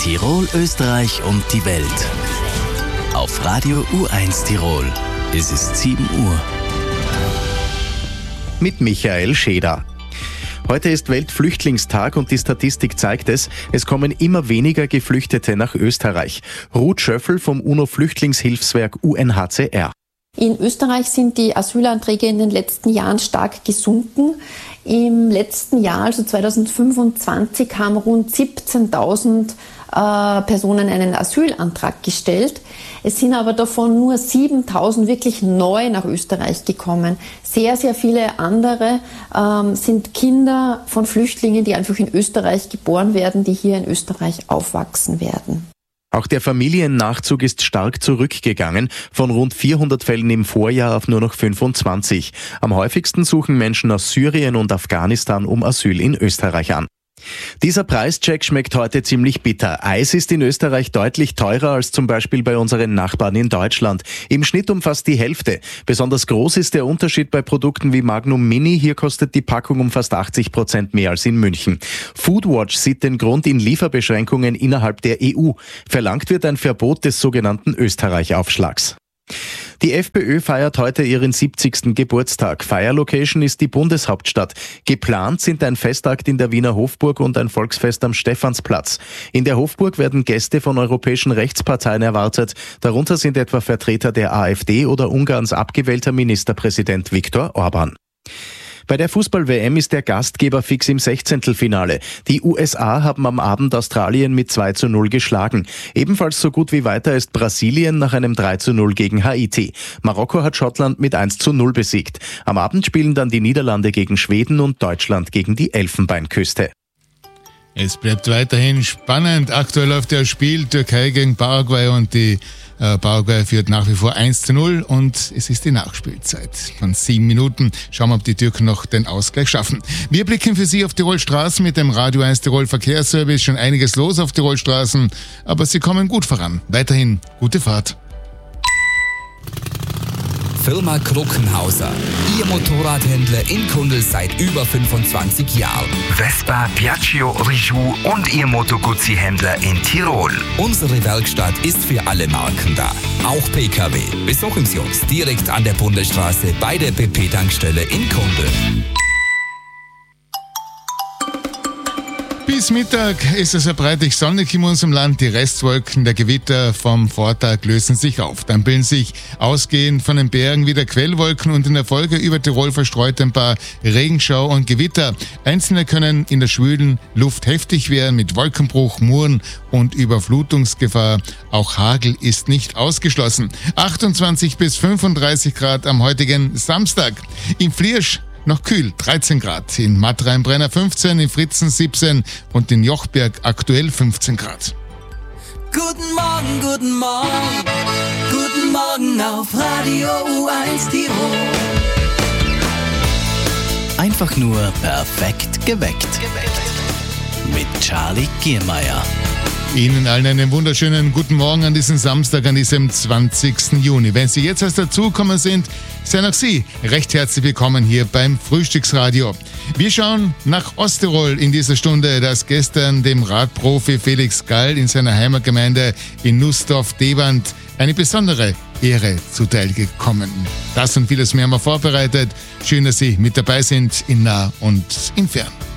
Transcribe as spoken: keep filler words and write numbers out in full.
Tirol, Österreich und die Welt. Auf Radio U eins Tirol. Es ist sieben Uhr. Mit Michael Scheder. Heute ist Weltflüchtlingstag und die Statistik zeigt es, es kommen immer weniger Geflüchtete nach Österreich. Ruth Schöffel vom UNO-Flüchtlingshilfswerk U N H C R. In Österreich sind die Asylanträge in den letzten Jahren stark gesunken. Im letzten Jahr, also zweitausendfünfundzwanzig, haben rund siebzehntausend äh, Personen einen Asylantrag gestellt. Es sind aber davon nur siebentausend wirklich neu nach Österreich gekommen. Sehr, sehr viele andere ähm, sind Kinder von Flüchtlingen, die einfach in Österreich geboren werden, die hier in Österreich aufwachsen werden. Auch der Familiennachzug ist stark zurückgegangen, von rund vierhundert Fällen im Vorjahr auf nur noch fünfundzwanzig. Am häufigsten suchen Menschen aus Syrien und Afghanistan um Asyl in Österreich an. Dieser Preischeck schmeckt heute ziemlich bitter. Eis ist in Österreich deutlich teurer als zum Beispiel bei unseren Nachbarn in Deutschland. Im Schnitt um fast die Hälfte. Besonders groß ist der Unterschied bei Produkten wie Magnum Mini. Hier kostet die Packung um fast achtzig Prozent mehr als in München. Foodwatch sieht den Grund in Lieferbeschränkungen innerhalb der E U. Verlangt wird ein Verbot des sogenannten Österreich-Aufschlags. Die FPÖ feiert heute ihren siebzigsten Geburtstag. Feierlocation ist die Bundeshauptstadt. Geplant sind ein Festakt in der Wiener Hofburg und ein Volksfest am Stephansplatz. In der Hofburg werden Gäste von europäischen Rechtsparteien erwartet. Darunter sind etwa Vertreter der AfD oder Ungarns abgewählter Ministerpräsident Viktor Orban. Bei der Fußball-W M ist der Gastgeber fix im Sechzehntelfinale. Die U S A haben am Abend Australien mit zwei zu null geschlagen. Ebenfalls so gut wie weiter ist Brasilien nach einem drei zu null gegen Haiti. Marokko hat Schottland mit eins zu null besiegt. Am Abend spielen dann die Niederlande gegen Schweden und Deutschland gegen die Elfenbeinküste. Es bleibt weiterhin spannend. Aktuell läuft das Spiel Türkei gegen Paraguay und die äh, Paraguay führt nach wie vor eins zu null und es ist die Nachspielzeit von sieben Minuten. Schauen wir, ob die Türken noch den Ausgleich schaffen. Wir blicken für Sie auf Tirol Straßen mit dem Radio eins Tirol Verkehrsservice. Schon einiges los auf Tirol Straßen, aber Sie kommen gut voran. Weiterhin gute Fahrt. Firma Kruckenhauser. Ihr Motorradhändler in Kundl seit über fünfundzwanzig Jahren. Vespa, Piaggio, Rijou und Ihr Moto Guzzi-Händler in Tirol. Unsere Werkstatt ist für alle Marken da. Auch P K W. Besuchen Sie uns direkt an der Bundesstraße bei der B P-Tankstelle in Kundl. Bis Mittag ist es erbreitig sonnig in unserem Land. Die Restwolken der Gewitter vom Vortag lösen sich auf. Dann bilden sich ausgehend von den Bergen wieder Quellwolken und in der Folge über Tirol verstreut ein paar Regenschau und Gewitter. Einzelne können in der schwülen Luft heftig werden mit Wolkenbruch, Muren und Überflutungsgefahr. Auch Hagel ist nicht ausgeschlossen. achtundzwanzig bis fünfunddreißig Grad am heutigen Samstag. In Fliersch noch kühl, dreizehn Grad, in Mattrheinbrenner fünfzehn, in Fritzen siebzehn und in Jochberg aktuell fünfzehn Grad. Guten Morgen, guten Morgen, guten Morgen auf Radio U eins Tirol. Einfach nur perfekt geweckt. Mit Charlie Giermeier. Ihnen allen einen wunderschönen guten Morgen an diesem Samstag, an diesem zwanzigsten Juni. Wenn Sie jetzt erst dazugekommen sind, seien auch Sie recht herzlich willkommen hier beim Frühstücksradio. Wir schauen nach Osttirol in dieser Stunde, das gestern dem Radprofi Felix Gall in seiner Heimatgemeinde in Nussdorf-Deband eine besondere Ehre zuteil gekommen. Das und vieles mehr haben wir vorbereitet. Schön, dass Sie mit dabei sind, in nah und im Fern.